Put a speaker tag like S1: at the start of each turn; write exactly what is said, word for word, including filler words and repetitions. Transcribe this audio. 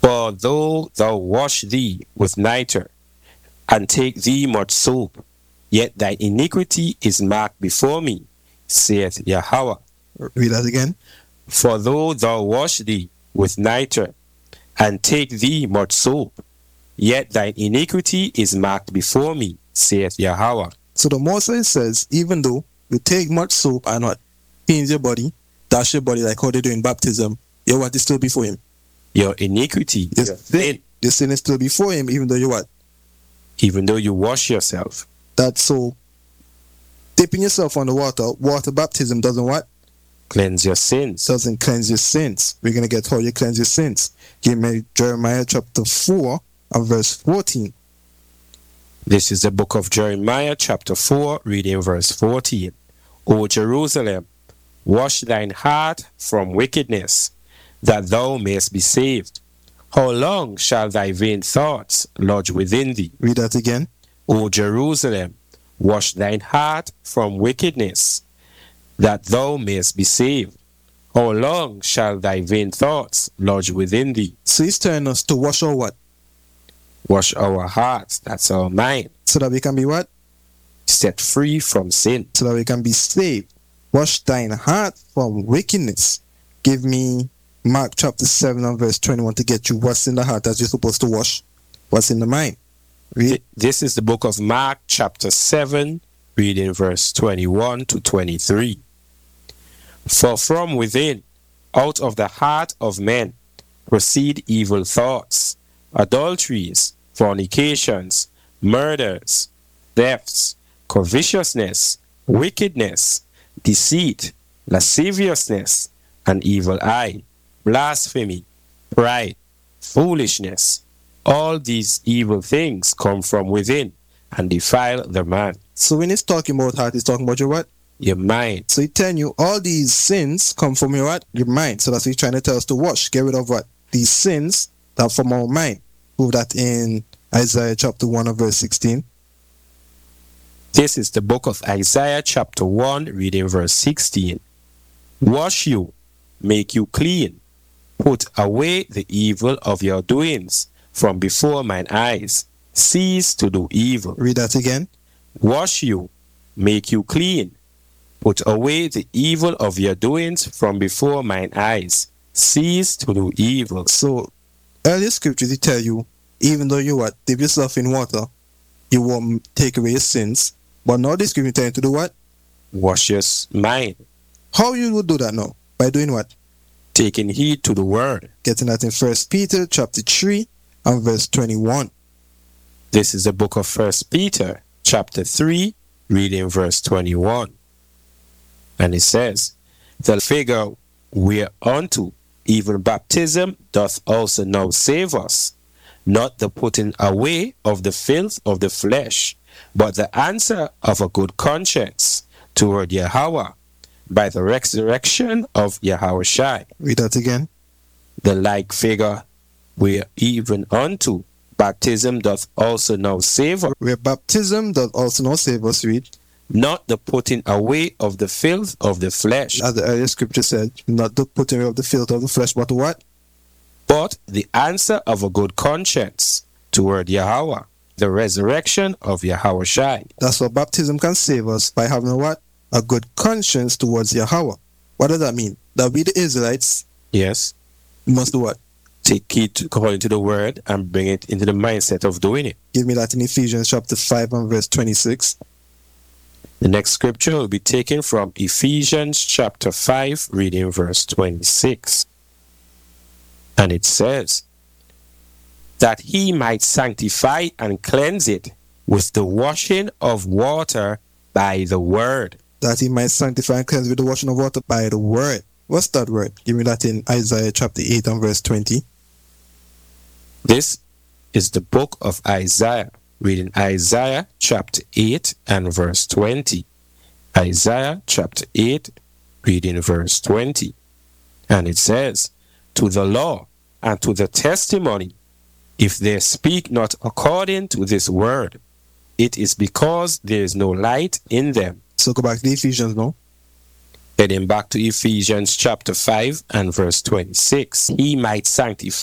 S1: For though thou wash thee with nitre, and take thee much soap, yet thy iniquity is marked before me, saith Yahweh.
S2: Read that again.
S1: For though thou wash thee with nitre, and take thee much soap, yet thine iniquity is marked before me, saith Yahweh.
S2: So the Moses says, even though you take much soap and what, cleanse your body, dash your body like how they do in baptism, your what is still before him.
S1: Your iniquity,
S2: Your
S1: your
S2: sin,
S1: sin,
S2: your sin is still before him, even though you what?
S1: even though you wash yourself.
S2: That's so. Dipping yourself on the water, water baptism doesn't what?
S1: Cleanse your sins.
S2: Doesn't cleanse your sins. We're going to get how you cleanse your sins. Give me Jeremiah chapter four and verse fourteen.
S1: This is the book of Jeremiah, chapter four, reading verse fourteen. O Jerusalem, wash thine heart from wickedness, that thou mayest be saved. How long shall thy vain thoughts lodge within thee?
S2: Read that again.
S1: O Jerusalem, wash thine heart from wickedness, that thou mayest be saved. How long shall thy vain thoughts lodge within thee?
S2: So he's telling us to wash our what?
S1: Wash our hearts, that's our mind,
S2: So that we can be what?
S1: set free from sin.
S2: So that we can be saved. Wash thine heart from wickedness. Give me Mark chapter seven and verse twenty-one to get you what's in the heart that you're supposed to wash. What's in the mind. Read.
S1: This is the book of Mark, chapter seven, reading verse twenty-one to twenty-three. For from within, out of the heart of men, proceed evil thoughts, adulteries, fornications, murders, thefts, covetousness, wickedness, deceit, lasciviousness, an evil eye, blasphemy, pride, foolishness. All these evil things come from within and defile the man.
S2: So when he's talking about heart, he's talking about your what?
S1: Your mind.
S2: So he's telling you all these sins come from your what? Your mind. So that's what he's trying to tell us to wash. Get rid of what? These sins that are from our mind. Prove that in Isaiah chapter one and verse sixteen.
S1: This is the book of Isaiah chapter one, reading verse sixteen. Wash you, make you clean, put away the evil of your doings from before mine eyes. Cease to do evil.
S2: Read that again.
S1: Wash you, make you clean, put away the evil of your doings from before mine eyes. Cease to do evil.
S2: So earlier scriptures they tell you, even though you what? Dip yourself in water, you won't take away your sins. But now this scripture tell you to do what?
S1: Wash your mind,
S2: How you would do that now? By doing what?
S1: taking heed to the word.
S2: Getting that in First Peter chapter three and verse twenty-one.
S1: This is the book of First Peter, chapter three, reading verse twenty-one. And it says, the figure whereunto even baptism doth also now save us, not the putting away of the filth of the flesh, but the answer of a good conscience toward Yahweh, by the resurrection of Yahushua.
S2: Read that again.
S1: The like figure where even unto baptism doth also now save us,
S2: Where baptism doth also now save us, read.
S1: not the putting away of the filth of the flesh,
S2: As the earlier scripture said, not the putting away of the filth of the flesh, but what?
S1: but the answer of a good conscience toward Yahweh, the resurrection of Yahushua.
S2: That's what baptism can save us, by having a what? A good conscience towards Yahweh. What does that mean? That we the Israelites
S1: Yes,
S2: must do what?
S1: take heed to, according to the word and bring it into the mindset of doing it.
S2: Give me that in Ephesians chapter five and verse twenty-six.
S1: The next scripture will be taken from Ephesians chapter five, reading verse twenty-six. And it says, that he might sanctify and cleanse it with the washing of water by the word.
S2: That he might sanctify and cleanse with the washing of water by the word. What's that word? Give me that in Isaiah chapter eight and verse twenty.
S1: This is the book of Isaiah, reading Isaiah chapter eight and verse twenty. Isaiah chapter eight, reading verse twenty. And it says, to the law and to the testimony, if they speak not according to this word, it is because there is no light in them.
S2: So go back to the Ephesians now.
S1: Heading back to Ephesians chapter five and verse twenty-six. He might sanctify